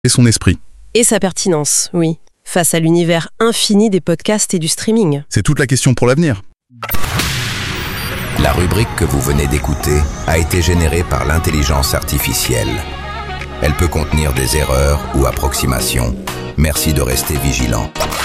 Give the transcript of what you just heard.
Et son esprit. Et sa pertinence, oui, face à l'univers infini des podcasts et du streaming. C'est toute la question pour l'avenir. La rubrique que vous venez d'écouter a été générée par l'intelligence artificielle. Elle peut contenir des erreurs ou approximations. Merci de rester vigilant.